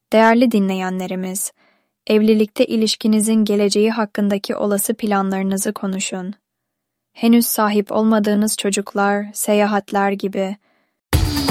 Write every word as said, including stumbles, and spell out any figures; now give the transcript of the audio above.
Değerli dinleyenlerimiz, evlilikte ilişkinizin geleceği hakkındaki olası planlarınızı konuşun. Henüz sahip olmadığınız çocuklar, seyahatler gibi